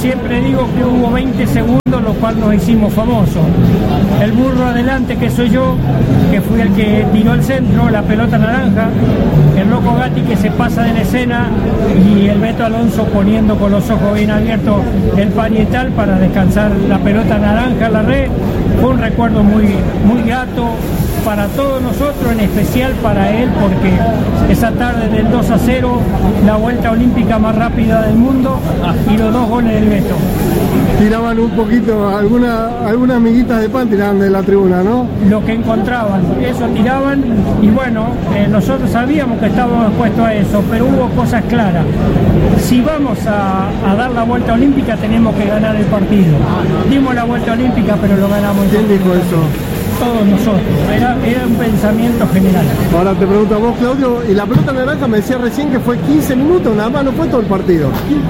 siempre digo que hubo 20 segundos, lo cual nos hicimos famosos. El burro adelante, que soy yo, que fui el que tiró el centro, la pelota naranja, el loco Gatti que se pasa de la escena y el Beto Alonso poniendo con los ojos bien abiertos el parietal para descansar la pelota naranja en la red. Fue un recuerdo muy grato para todos nosotros, en especial para él, porque esa tarde del 2-0, la vuelta olímpica más rápida del mundo y los 2 goles del Beto. Tiraban un poquito, algunas miguitas de pan tiraban de la tribuna, ¿no? Lo que encontraban, eso tiraban, y bueno, nosotros sabíamos que estábamos expuestos a eso, pero hubo cosas claras. Si vamos a dar la vuelta olímpica, tenemos que ganar el partido. Dimos la vuelta olímpica, pero lo ganamos. ¿Quién dijo eso? Todos nosotros, era un pensamiento general. Ahora te pregunto a vos, Claudio, y la pelota naranja me decía recién que fue 15 minutos, nada más, no fue todo el partido.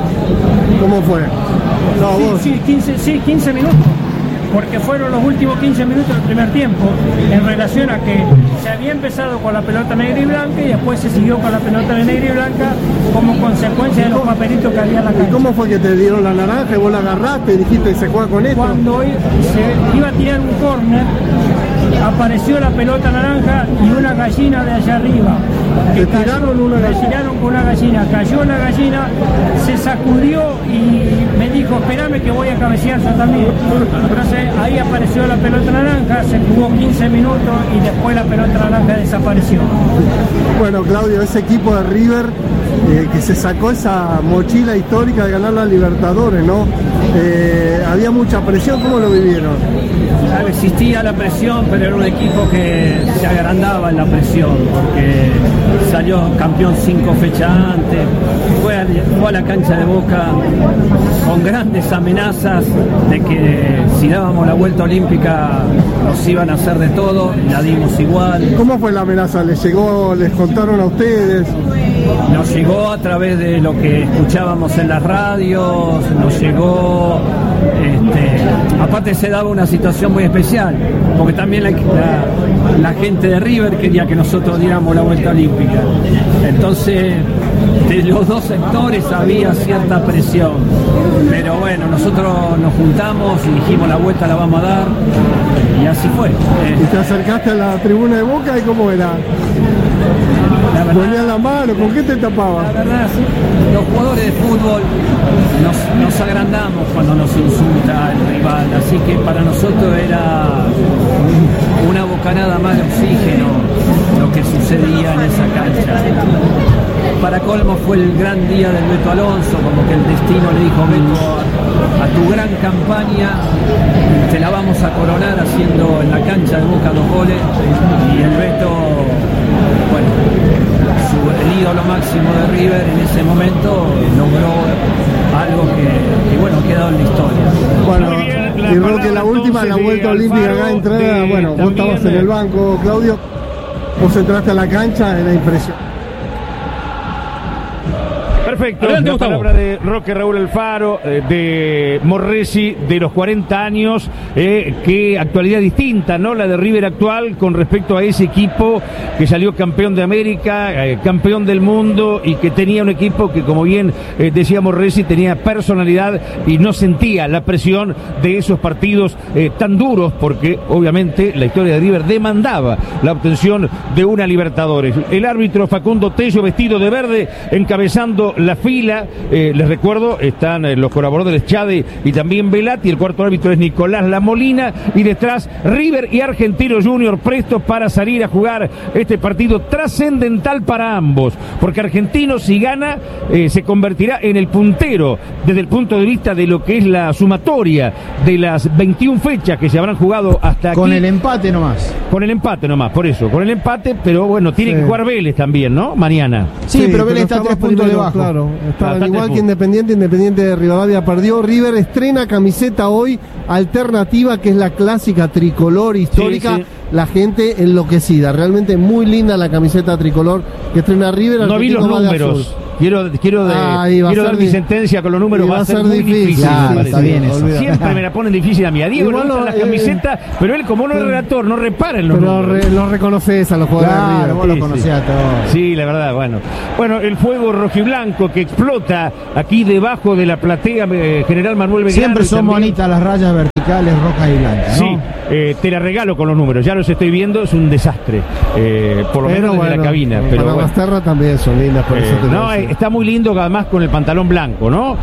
¿Cómo fue? No, sí, 15 minutos, porque fueron los últimos 15 minutos del primer tiempo, en relación a que se había empezado con la pelota negra y blanca y después se siguió con la pelota de negra y blanca como consecuencia de los papelitos que había en la cancha. ¿Y cómo fue que te dieron la naranja y vos la agarraste y dijiste se juega con esto? Cuando se iba a tirar un córner, apareció la pelota naranja y una gallina de allá arriba. Le tiraron con una gallina, cayó la gallina, se sacudió y me dijo, espérame que voy a cabecear yo también. Entonces ahí apareció la pelota naranja, se jugó 15 minutos y después la pelota naranja desapareció. Bueno, Claudio, ese equipo de River que se sacó esa mochila histórica de ganar la Libertadores, ¿no? Había mucha presión, ¿cómo lo vivieron? Existía la presión, pero era un equipo que se agrandaba en la presión, porque salió campeón 5 fechas antes, fue a la cancha de Boca con grandes amenazas de que si dábamos la vuelta olímpica nos iban a hacer de todo, la dimos igual. ¿Cómo fue la amenaza? ¿Les llegó, les contaron a ustedes? Nos llegó a través de lo que escuchábamos en las radios, nos llegó, aparte se daba una situación muy especial, porque también la gente de River quería que nosotros diéramos la vuelta olímpica. Entonces, de los dos sectores había cierta presión, pero bueno, nosotros nos juntamos y dijimos la vuelta la vamos a dar, y así fue. ¿Y te acercaste a la tribuna de Boca y cómo era? ¿Ponían la mano? ¿Con qué te tapabas? La verdad, sí, los jugadores de fútbol nos agrandamos cuando nos insulta el rival, así que para nosotros era una bocanada más de oxígeno lo que sucedía en esa cancha. Para colmo fue el gran día del Beto Alonso, como que el destino le dijo, Beto, a tu gran campaña te la vamos a coronar haciendo en la cancha de Boca 2 goles, y el Beto, bueno, el ídolo máximo de River en ese momento logró algo que bueno, ha quedado en la historia. Bueno, y Roque, la última, la vuelta olímpica acá entrada, bueno, vos estabas en el banco, Claudio, vos entraste a la cancha, era impresionante. Perfecto, la palabra de Roque Raúl Alfaro, de Morresi, de los 40 años, qué actualidad distinta, ¿no? La de River actual con respecto a ese equipo que salió campeón de América, campeón del mundo, y que tenía un equipo que, como bien decía Morresi, tenía personalidad y no sentía la presión de esos partidos tan duros, porque obviamente la historia de River demandaba la obtención de una Libertadores. El árbitro Facundo Tello, vestido de verde, encabezando la fila, les recuerdo, están los colaboradores Chade y también Velati, el cuarto árbitro es Nicolás Lamolina, y detrás River y Argentino Junior prestos para salir a jugar este partido trascendental para ambos, porque Argentino, si gana, se convertirá en el puntero desde el punto de vista de lo que es la sumatoria de las 21 fechas que se habrán jugado hasta aquí. Con el empate nomás. Con el empate nomás, por eso, con el empate, pero bueno, tiene que jugar Vélez también, ¿no? Mañana. Sí, pero Vélez está a 3 puntos debajo. Claro, estaban igual que Independiente de Rivadavia perdió. River estrena camiseta hoy alternativa, que es la clásica tricolor histórica. Sí, sí. la gente enloquecida. Realmente muy linda la camiseta tricolor que estrena River. No vi los números. Quiero dar mi sentencia con los números. Va a ser muy difícil. Claro, está bien eso. Siempre me la ponen difícil a mí. A Diego le gustan las camisetas, pero él, como no es relator, no repara en los números. Lo reconoces a los jugadores de River. Vos lo conocés a todos. Sí, la verdad, bueno, el fuego rojiblanco que explota aquí debajo de la platea General Manuel Belgrano. Siempre son bonitas las rayas verticales rojas y blancas, ¿no? Sí, te la regalo con los números. Ya los estoy viendo, es un desastre. Por lo menos desde la cabina. Pero para Basterra también son lindas, por eso te no, está muy lindo además con el pantalón blanco, ¿no?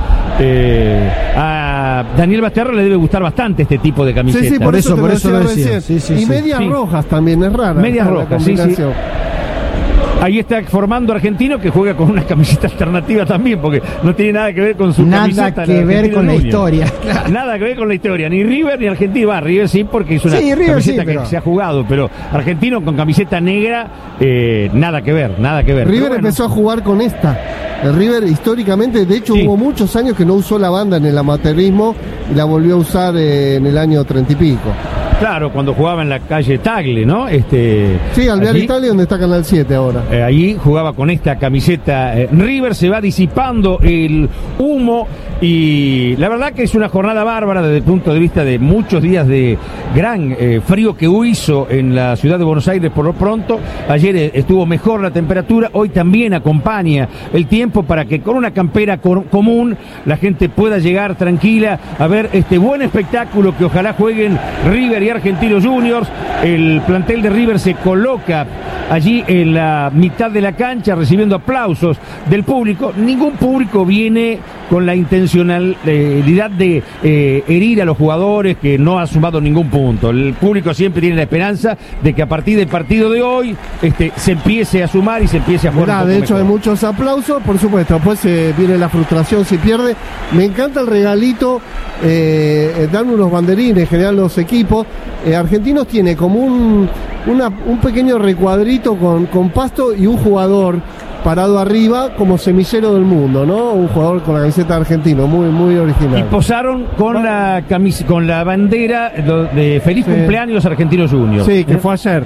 A Daniel Basterra le debe gustar bastante este tipo de camiseta. Sí, por eso lo decía. Sí, y medias rojas también, es rara. Medias rojas, sí. Ahí está formando Argentino, que juega con una camiseta alternativa también, porque no tiene nada que ver con su camiseta. Nada que ver con la historia. Claro. Nada que ver con la historia, ni River ni Argentino. River sí, porque es una camiseta que se ha jugado, pero Argentino con camiseta negra, nada que ver. River empezó a jugar con esta. El River históricamente, de hecho hubo muchos años que no usó la banda en el amateurismo y la volvió a usar en el año 30 y pico. Claro, cuando jugaba en la calle Tagle, ¿no? Sí, Alvear Italia, donde está Canal 7 ahora. Ahí jugaba con esta camiseta. River, se va disipando el humo y la verdad que es una jornada bárbara desde el punto de vista de muchos días de gran frío que hizo en la ciudad de Buenos Aires por lo pronto. Ayer estuvo mejor la temperatura, hoy también acompaña el tiempo para que con una campera común la gente pueda llegar tranquila a ver este buen espectáculo que ojalá jueguen River y Argentinos Juniors. El plantel de River se coloca allí en la mitad de la cancha recibiendo aplausos del público. Ningún público viene con la intencionalidad de herir a los jugadores, que no ha sumado ningún punto. El público siempre tiene la esperanza de que a partir del partido de hoy se empiece a sumar y se empiece a jugar. De hecho hay muchos aplausos, por supuesto. Después viene la frustración si pierde. Me encanta el regalito, dan unos banderines en general los equipos. Argentinos tiene como un pequeño recuadrito con pasto y un jugador parado arriba como semillero del mundo, ¿no? Un jugador con la camiseta argentina, muy, muy original. Y posaron con la bandera de feliz cumpleaños Argentinos Juniors. Sí, que fue ayer.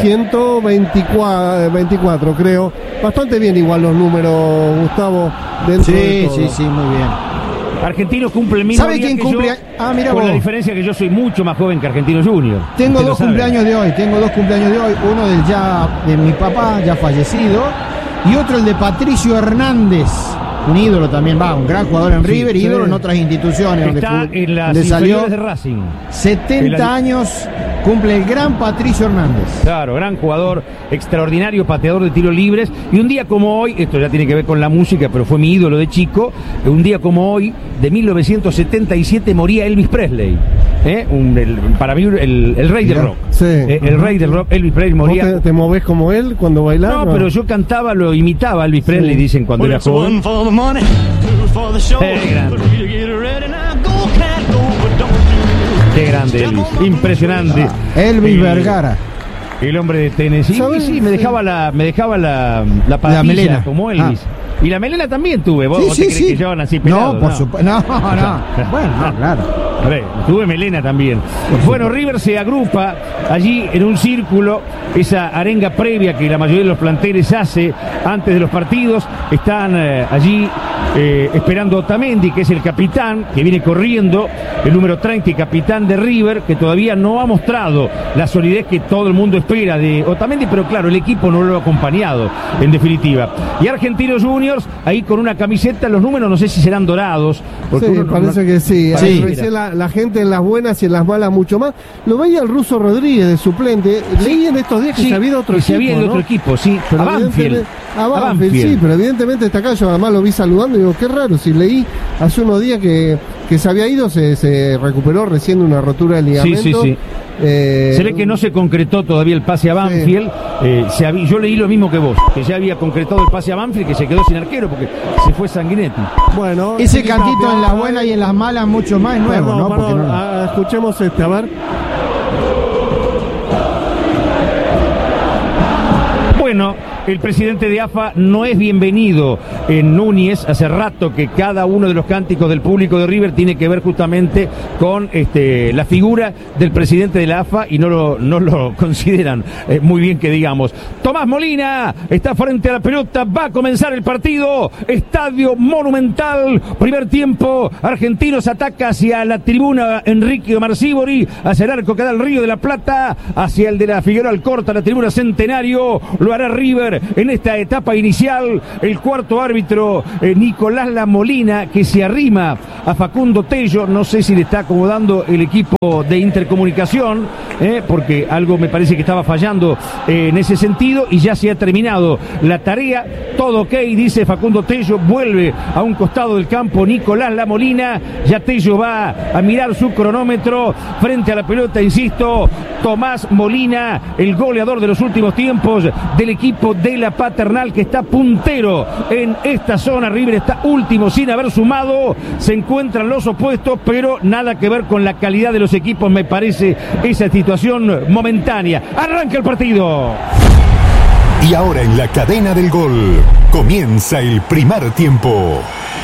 124, creo. Bastante bien igual los números, Gustavo. Sí, muy bien. Argentino cumple el mismo ¿Sabe día quién que cumple? Yo, con la diferencia que yo soy mucho más joven que Argentinos Juniors. Tengo dos cumpleaños de hoy. Uno de mi papá, ya fallecido, y otro el de Patricio Hernández, un ídolo también, un gran jugador en River, ídolo en otras instituciones. Está en las inferiores de Racing. 70 años cumple el gran Patricio Hernández. Claro, gran jugador, extraordinario pateador de tiros libres. Y un día como hoy, esto ya tiene que ver con la música, pero fue mi ídolo de chico, un día como hoy, de 1977, moría Elvis Presley. Para mí el rey del rock. Sí. El rey del rock, Elvis Presley moría. ¿Vos te movés como él cuando bailaba? No, pero yo cantaba, lo imitaba a Elvis Presley, dicen, cuando era joven. Qué grande Elvis, impresionante. Elvis Vergara. El hombre de Tennessee. Sí, me dejaba la patilla melena como Elvis. Y la melena también tuve. ¿Vos te crees que llevan así pelado? No, por supuesto. No. Bueno, claro. A ver, tuve melena también. Bueno, River se agrupa allí en un círculo, esa arenga previa que la mayoría de los planteles hace antes de los partidos. Están allí esperando a Otamendi, que es el capitán, que viene corriendo, el número 30 y capitán de River, que todavía no ha mostrado la solidez que todo el mundo espera de Otamendi, pero claro, el equipo no lo ha acompañado, en definitiva. Y Argentinos Juniors, ahí con una camiseta, los números no sé si serán dorados. Porque parece que sí. La gente en las buenas y en las malas mucho más. Lo veía el Ruso Rodríguez de suplente. Leí en estos días que se había ido otro equipo. Sí, pero a Banfield. Sí, pero evidentemente está acá. Yo además lo vi saludando y digo, qué raro, si leí hace unos días que se había ido, se recuperó recién una rotura de ligamento. Sí. Se ve que no se concretó todavía el pase a Banfield. Yo leí lo mismo que vos, que ya había concretado el pase a Banfield, que se quedó sin arquero porque se fue Sanguinetti. Bueno, ese cantito en las buenas y en las malas mucho más nuevo, ¿no? Escuchemos a ver. Bueno, el presidente de AFA no es bienvenido en Núñez. Hace rato que cada uno de los cánticos del público de River tiene que ver justamente con la figura del presidente de la AFA y no lo consideran muy bien que digamos. Tomás Molina está frente a la pelota, va a comenzar el partido, Estadio Monumental, primer tiempo, Argentinos ataca hacia la tribuna Enrique Marcíbori, hacia el arco que da el Río de la Plata, hacia el de la Figueroa Alcorta, la tribuna Centenario, lo hará River en esta etapa inicial, el cuarto árbitro Nicolás La Molina, que se arrima a Facundo Tello, no sé si le está acomodando el equipo de intercomunicación, porque algo me parece que estaba fallando en ese sentido, y ya se ha terminado la tarea, todo ok, dice Facundo Tello, vuelve a un costado del campo Nicolás La Molina, ya Tello va a mirar su cronómetro frente a la pelota, insisto, Tomás Molina, el goleador de los últimos tiempos del equipo de la Paternal, que está puntero en esta zona. River está último sin haber sumado, se encuentran los opuestos, pero nada que ver con la calidad de los equipos, me parece esa situación momentánea. Arranca el partido. Y ahora en la cadena del gol comienza el primer tiempo.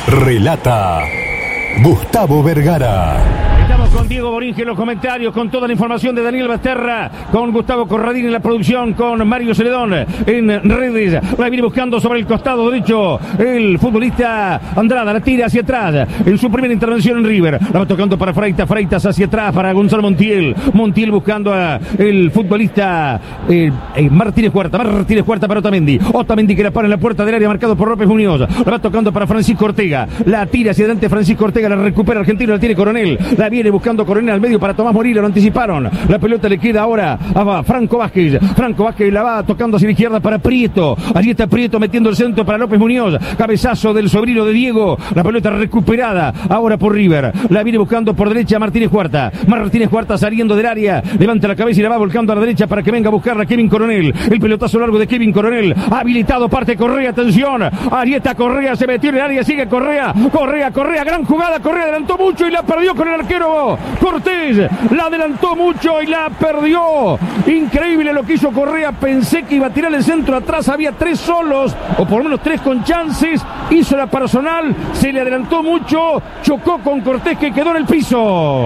Relata Gustavo Vergara. Estamos con Diego Boringe en los comentarios, con toda la información de Daniel Basterra, con Gustavo Corradín en la producción, con Mario Celedón en redes. La viene buscando sobre el costado derecho el futbolista Andrada, la tira hacia atrás en su primera intervención en River. La va tocando para Freitas hacia atrás para Gonzalo Montiel. Montiel buscando a el futbolista Martínez Cuarta para Otamendi que la para en la puerta del área, marcado por López Muñoz. La va tocando para Francisco Ortega. La tira hacia adelante Francisco Ortega, la recupera Argentino, la tiene Coronel. La viene buscando Coronel al medio para Tomás Molina, lo anticiparon. La pelota le queda ahora a Franco Vázquez. Franco Vázquez la va tocando hacia la izquierda para Prieto. Allí está Prieto metiendo el centro para López Muñoz. Cabezazo del sobrino de Diego. La pelota recuperada ahora por River. La viene buscando por derecha Martínez Cuarta. Martínez Cuarta saliendo del área. Levanta la cabeza y la va volcando a la derecha para que venga a buscarla Kevin Coronel. El pelotazo largo de Kevin Coronel. Habilitado, parte Correa, atención. Arieta Correa se metió en el área, sigue Correa. Correa, gran jugada. Correa adelantó mucho y la perdió con el arquero Cortés, la adelantó mucho y la perdió. Increíble lo que hizo Correa. Pensé que iba a tirar el centro atrás. Había 3 solos, o por lo menos 3 con chances. Hizo la personal, se le adelantó mucho. Chocó con Cortés, que quedó en el piso.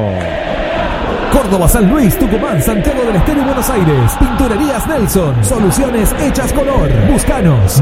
Córdoba, San Luis, Tucumán, Santiago del Estero y Buenos Aires. Pinturerías Nelson. Soluciones hechas color. Búscanos.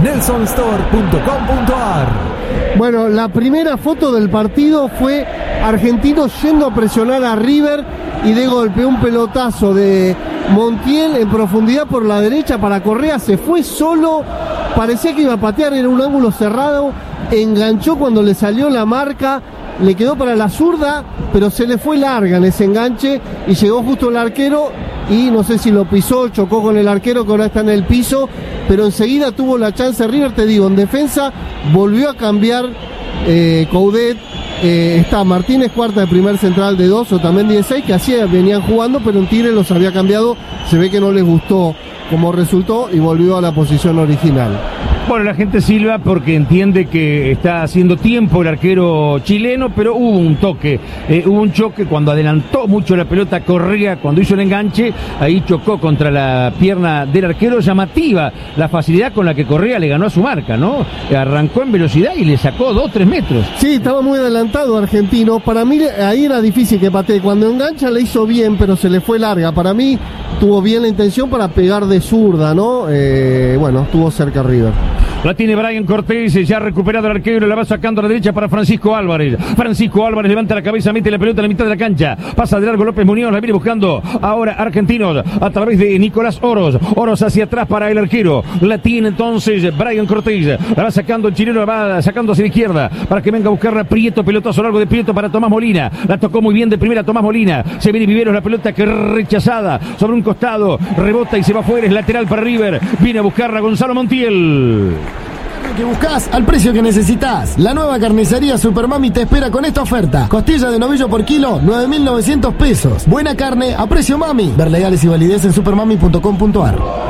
nelsonstore.com.ar. Bueno, la primera foto del partido fue Argentinos yendo a presionar a River y de golpe un pelotazo de Montiel en profundidad por la derecha para Correa. Se fue solo, parecía que iba a patear, era un ángulo cerrado, enganchó cuando le salió la marca, le quedó para la zurda, pero se le fue larga en ese enganche y llegó justo el arquero y no sé si lo pisó, chocó con el arquero que ahora está en el piso, pero enseguida tuvo la chance River, te digo, en defensa volvió a cambiar Coudet, está Martínez Cuarta de primer central de 2, Otamendi de 6, que así venían jugando, pero en Tigre los había cambiado, se ve que no les gustó como resultó y volvió a la posición original. Bueno, la gente silba porque entiende que está haciendo tiempo el arquero chileno, pero hubo un toque, hubo un choque cuando adelantó mucho la pelota Correa, cuando hizo el enganche, ahí chocó contra la pierna del arquero. Llamativa la facilidad con la que Correa le ganó a su marca, ¿no? Arrancó en velocidad y le sacó 2-3 metros. Sí, estaba muy adelantado Argentino. Para mí ahí era difícil que patee. Cuando engancha le hizo bien, pero se le fue larga. Para mí tuvo bien la intención para pegar de zurda, ¿no? Bueno, estuvo cerca River. La tiene Brian Cortés, ya ha recuperado el arquero, la va sacando a la derecha para Francisco Álvarez. Francisco Álvarez levanta la cabeza, mete la pelota en la mitad de la cancha. Pasa de largo López Muñoz, la viene buscando ahora Argentinos a través de Nicolás Oros. Oros hacia atrás para el arquero. La tiene entonces Brian Cortés. La va sacando el chileno, la va sacando hacia la izquierda para que venga a buscarla Prieto. Pelotazo largo de Prieto para Tomás Molina. La tocó muy bien de primera Tomás Molina. Se viene Viveros, la pelota que rechazada sobre un costado. Rebota y se va afuera, es lateral para River. Viene a buscarla Gonzalo Montiel. Que buscas al precio que necesitas. La nueva carnicería Supermami te espera con esta oferta. Costilla de novillo por kilo, 9.900 pesos. Buena carne a precio mami. Ver legales y validez en supermami.com.ar.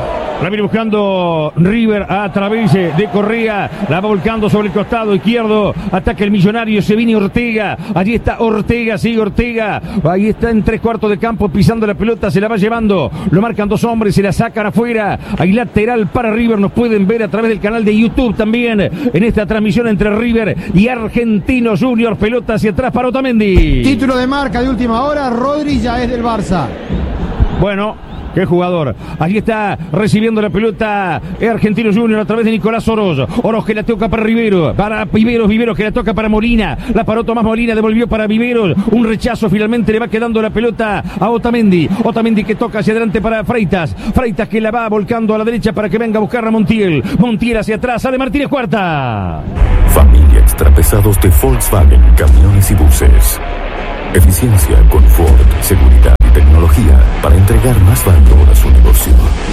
La viene buscando River a través de Correa. La va volcando sobre el costado izquierdo. Ataca el Millonario. Se viene Ortega. Allí está Ortega. Sigue Ortega. Ahí está en 3/4 de campo pisando la pelota. Se la va llevando. Lo marcan 2 hombres. Se la sacan afuera. Hay lateral para River. Nos pueden ver a través del canal de YouTube también en esta transmisión entre River y Argentinos Juniors. Pelota hacia atrás para Otamendi. Título de marca de última hora. Rodri ya es del Barça. Bueno, qué jugador. Allí está recibiendo la pelota Argentinos Juniors a través de Nicolás Oroz. Oroz que la toca para Rivero. Para Viveros. Viveros que la toca para Molina. La paró Tomás Molina. Devolvió para Viveros. Un rechazo. Finalmente le va quedando la pelota a Otamendi. Otamendi que toca hacia adelante para Freitas. Freitas que la va volcando a la derecha para que venga a buscar a Montiel. Montiel hacia atrás. Sale Martínez Cuarta. Familia extrapesados de Volkswagen, camiones y buses. Eficiencia, confort, seguridad y tecnología para entregar más valor a su negocio.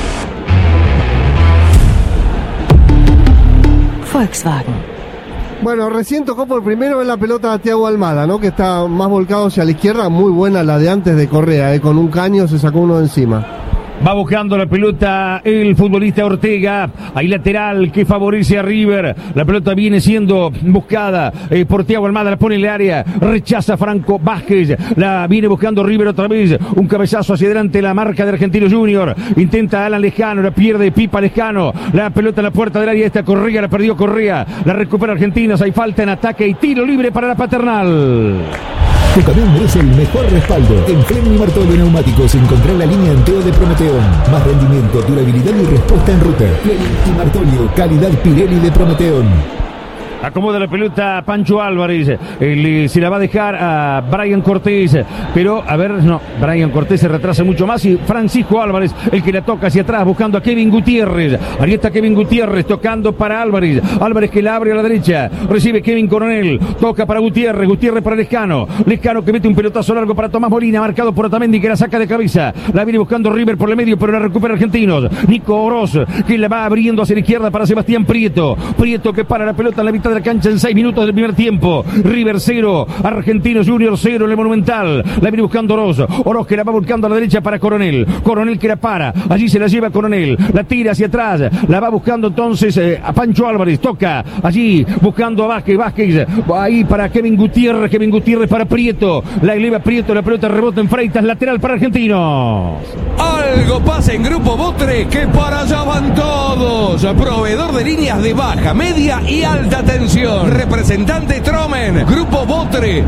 Volkswagen. Bueno, recién tocó por primero en la pelota a Thiago Almada, ¿no? Que está más volcado hacia la izquierda, muy buena la de antes de Correa, con un caño se sacó uno de encima. Va buscando la pelota el futbolista Ortega. Hay lateral que favorece a River. La pelota viene siendo buscada por Thiago Almada. La pone en el área. Rechaza Franco Vázquez. La viene buscando River otra vez. Un cabezazo hacia adelante. La marca de Argentinos Juniors. Intenta Alan Lejano. La pierde Pipa Lejano. La pelota en la puerta del área. Esta Correa. La perdió Correa. La recupera Argentinos. Hay falta en ataque y tiro libre para la Paternal. Tu camión merece el mejor respaldo. En Fleming Martolio Neumáticos encontrá la línea Anteo de Prometeón. Más rendimiento, durabilidad y respuesta en ruta. Fleming y Martolio, calidad Pirelli de Prometeón. Acomoda la pelota Pancho Álvarez. Se la va a dejar a Brian Cortés. Pero, a ver, no. Brian Cortés se retrasa mucho más. Y Francisco Álvarez, el que la toca hacia atrás, buscando a Kevin Gutiérrez. Ahí está Kevin Gutiérrez tocando para Álvarez. Álvarez que la abre a la derecha. Recibe Kevin Coronel. Toca para Gutiérrez. Gutiérrez para Lescano. Lescano que mete un pelotazo largo para Tomás Molina. Marcado por Otamendi que la saca de cabeza. La viene buscando River por el medio, pero la recupera Argentinos. Nico Oroz que la va abriendo hacia la izquierda para Sebastián Prieto. Prieto que para la pelota en la mitad de la cancha en 6 minutos del primer tiempo. River 0, Argentinos Juniors 0 en el Monumental. La viene buscando Oroz. Oroz que la va volcando a la derecha para Coronel. Coronel que la para. Allí se la lleva Coronel. La tira hacia atrás. La va buscando entonces a Pancho Álvarez. Toca allí buscando a Vázquez. Vázquez ahí para Kevin Gutiérrez. Kevin Gutiérrez para Prieto. La eleva Prieto. La pelota rebota en Freitas. Lateral para Argentinos. Algo pasa en Grupo Botre que para allá van todos. Proveedor de líneas de baja, media y alta tensión. Representante Tromen. Grupo Botre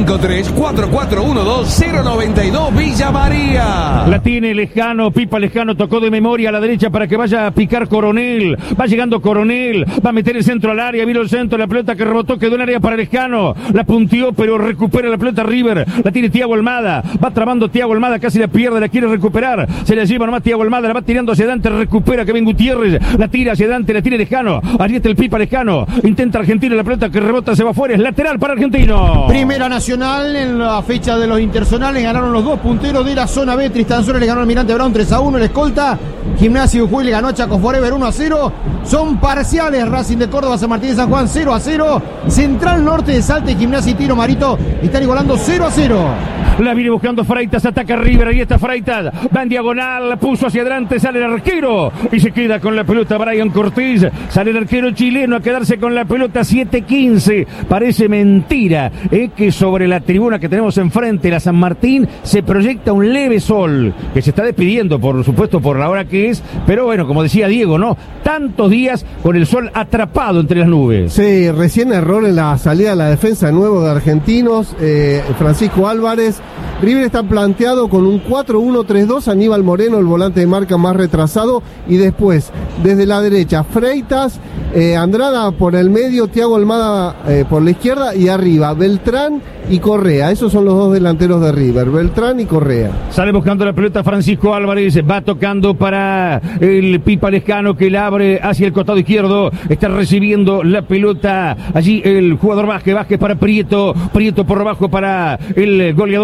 353-4412-092 Villa María. La tiene Lejano. Pipa Lejano tocó de memoria a la derecha para que vaya a picar Coronel. Va llegando Coronel. Va a meter el centro al área. Vino el centro. La pelota que rebotó quedó en área para Lejano. La punteó pero recupera la pelota River. La tiene Thiago Almada. Va trabando Thiago Almada. Casi la pierde. La quiere recuperar. Se la lleva nomás Thiago Almada. La va tirando hacia adelante. Recupera Kevin Gutiérrez. La tira hacia adelante. La tiene Lejano. Allí está el Pipa Lejano. Intenta Argentina. La pelota que rebota se va afuera. Es lateral para Argentino. Primera Nacional en la fecha de los interzonales. Ganaron los 2 punteros de la zona B. Tristan Suárez le ganó al Almirante Brown 3-1. El escolta Gimnasia de Jujuy le ganó a Chaco Forever 1-0. Son parciales. Racing de Córdoba, San Martín de San Juan 0-0. Central Norte de Salta y Gimnasia y Tiro Marito están igualando 0-0. La viene buscando Freitas, ataca River, ahí está Freitas, va en diagonal, la puso hacia adelante, sale el arquero y se queda con la pelota Brian Cortés, sale el arquero chileno a quedarse con la pelota 7-15, parece mentira que sobre la tribuna que tenemos enfrente, la San Martín, se proyecta un leve sol, que se está despidiendo por supuesto por la hora que es, pero bueno, como decía Diego, ¿no? Tantos días con el sol atrapado entre las nubes. Sí, recién error en la salida de la defensa de nuevo de Argentinos, Francisco Álvarez. River está planteado con un 4-1-3-2, Aníbal Moreno, el volante de marca más retrasado, y después, desde la derecha, Freitas, Andrada por el medio, Thiago Almada por la izquierda, y arriba, Beltrán y Correa. Esos son los dos delanteros de River, Beltrán y Correa. Sale buscando la pelota Francisco Álvarez, va tocando para el Pipa Lescano que la abre hacia el costado izquierdo, está recibiendo la pelota allí el jugador Vázquez para Prieto, Prieto por abajo para el goleador, y está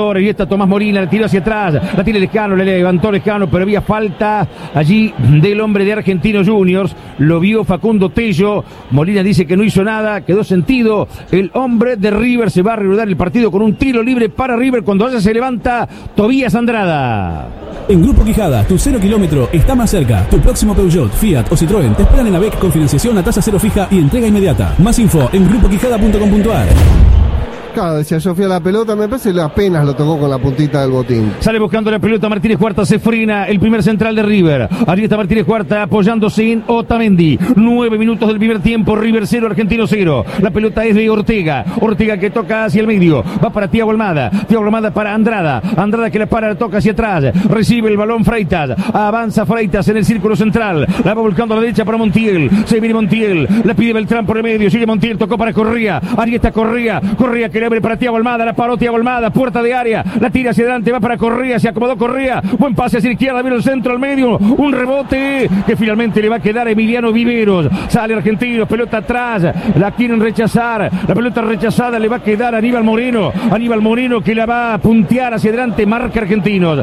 levanta Tomás Molina, la tiró hacia atrás, la tiene Lescano, le levantó Lescano, pero había falta allí del hombre de Argentinos Juniors, lo vio Facundo Tello, Molina dice que no hizo nada, quedó sentido, el hombre de River se va a reanudar el partido con un tiro libre para River, cuando allá se levanta Tobías Andrada. En Grupo Quijada, tu 0 kilómetro está más cerca. Tu próximo Peugeot, Fiat o Citroën te esperan en AVEC con financiación a tasa cero fija y entrega inmediata. Más info en grupoquijada.com.ar. Claro, decía Sofía la pelota, me parece que apenas lo tocó con la puntita del botín. Sale buscando la pelota Martínez Cuarta, se frena el primer central de River. Allí está Martínez Cuarta apoyándose en Otamendi. 9 minutos del primer tiempo, River 0, Argentino 0. La pelota es de Ortega. Ortega que toca hacia el medio. Va para Thiago Almada. Thiago Almada para Andrada. Andrada que la para, la toca hacia atrás. Recibe el balón Freitas. Avanza Freitas en el círculo central. La va buscando a la derecha para Montiel. Se viene Montiel. La pide Beltrán por el medio. Sigue Montiel, tocó para Correa. Ahí está Correa. Correa que le abre para Thiago Almada, la paró Thiago Almada, puerta de área, la tira hacia adelante, va para Correa, se acomodó Correa, buen pase hacia la izquierda, viene el centro al medio, un rebote que finalmente le va a quedar a Emiliano Viveros, sale Argentinos, pelota atrás, la quieren rechazar, la pelota rechazada le va a quedar a Aníbal Moreno que la va a puntear hacia adelante, marca Argentinos,